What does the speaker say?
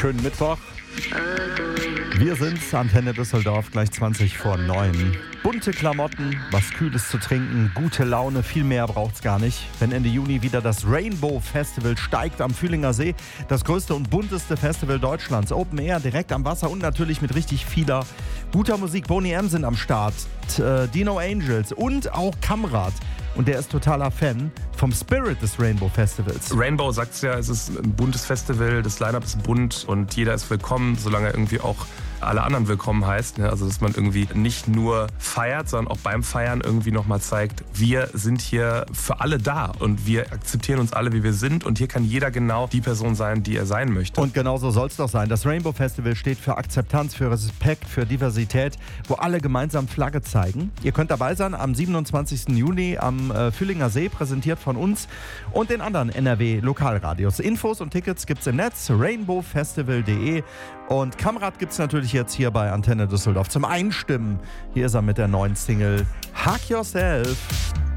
Schönen Mittwoch. Wir sind's, Antenne Düsseldorf, gleich 20 vor 9. Bunte Klamotten, was Kühles zu trinken, gute Laune, viel mehr braucht's gar nicht. Wenn Ende Juni wieder das Rainbow Festival steigt am Fühlinger See, das größte und bunteste Festival Deutschlands. Open Air, direkt am Wasser und natürlich mit richtig vieler guter Musik. Boney M sind am Start, Dino Angels und auch Kamrat. Und der ist totaler Fan vom Spirit des Rainbow Festivals. Rainbow sagt's ja, es ist ein buntes Festival, das Line-Up ist bunt und jeder ist willkommen, solange er irgendwie auch alle anderen willkommen heißt. Also dass man irgendwie nicht nur feiert, sondern auch beim Feiern irgendwie nochmal zeigt, wir sind hier für alle da und wir akzeptieren uns alle, wie wir sind und hier kann jeder genau die Person sein, die er sein möchte. Und genau so soll es doch sein. Das Rainbow Festival steht für Akzeptanz, für Respekt, für Diversität, wo alle gemeinsam Flagge zeigen. Ihr könnt dabei sein am 27. Juni am Fühlinger See, präsentiert von uns und den anderen NRW-Lokalradios. Infos und Tickets gibt's im Netz, rainbowfestival.de. Und Kamrat gibt's natürlich jetzt hier bei Antenne Düsseldorf zum Einstimmen. Hier ist er mit der neuen Single Hug Yourself.